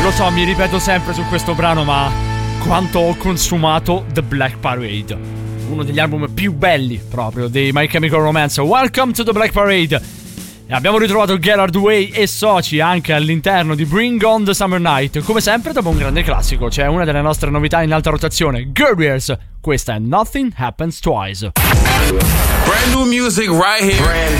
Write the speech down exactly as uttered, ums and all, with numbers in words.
Lo so, mi ripeto sempre su questo brano, ma quanto ho consumato The Black Parade, uno degli album più belli proprio dei My Chemical Romance. Welcome to The Black Parade. E abbiamo ritrovato Gerard Way e soci anche all'interno di Bring On The Summer Night. Come sempre dopo un grande classico, c'è una delle nostre novità in alta rotazione, Guerriers. Questa è Nothing Happens Twice. Brand new music right here. Brand